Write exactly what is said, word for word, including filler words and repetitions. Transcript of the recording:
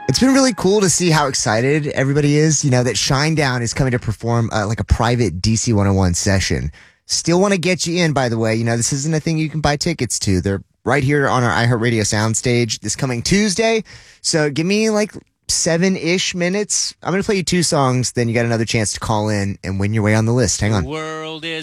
It's been really cool to see how excited everybody is, you know, that Shinedown is coming to perform uh, like a private D C one oh one session. Still want to get you in, by the way. You know, this isn't a thing you can buy tickets to. They're right here on our iHeartRadio soundstage this coming Tuesday. So give me like seven-ish minutes. I'm going to play you two songs, then you got another chance to call in and win your way on the list. Hang on. The world is